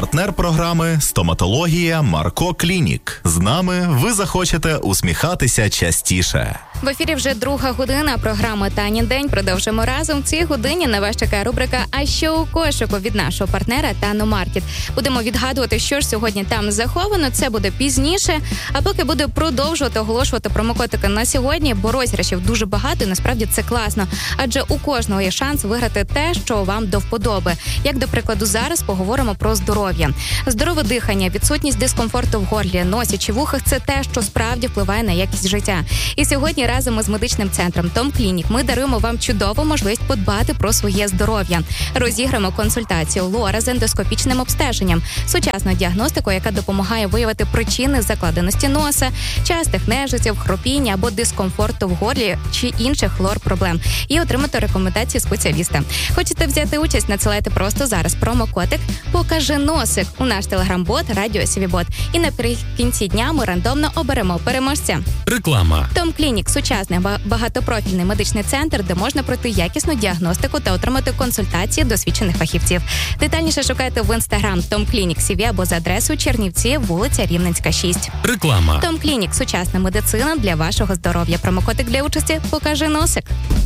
Партнер програми «Стоматологія Марко Клінік». З нами ви захочете усміхатися частіше. В ефірі вже 2 година програми «Танін день». Продовжимо разом. В цій годині на вас чекає рубрика «А що у кошику» від нашого партнера Тану Маркет. Будемо відгадувати, що ж сьогодні там заховано. Це буде пізніше. А поки буду продовжувати оголошувати промокодики на сьогодні, бо розіграшів дуже багато і насправді це класно. Адже у кожного є шанс виграти те, що вам до вподоби. Як, до прикладу, зараз поговоримо про здоров'я. Здорове дихання, відсутність дискомфорту в горлі, носі чи вухах – це те, що справді впливає на якість життя. І сьогодні разом із медичним центром Том Клінік ми даруємо вам чудову можливість подбати про своє здоров'я. Розіграємо консультацію Лора з ендоскопічним обстеженням, сучасну діагностику, яка допомагає виявити причини закладеності носа, частих нежиттів, хропіння або дискомфорту в горлі чи інших лор-проблем. І отримати рекомендації спеціаліста. Хочете взяти участь? Надсилайте просто зараз промокодик «Покажи носик» у наш телеграм-бот «Радіо Сівібот». І наприкінці дня ми рандомно оберемо переможця. Реклама. Том Клінік – сучасний багатопрофільний медичний центр, де можна пройти якісну діагностику та отримати консультації досвідчених фахівців. Детальніше шукайте в інстаграм Том Клінік СІВІ або за адресою Чернівці, вулиця Рівненська, 6. Реклама. Том Клінік – сучасна медицина для вашого здоров'я. Промокодик для участі «Покажи носик».